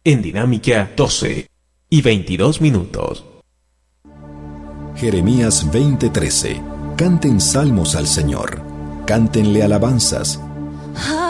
en Dinámica 12:22. Jeremías 20:13. Canten salmos al Señor, cántenle alabanzas.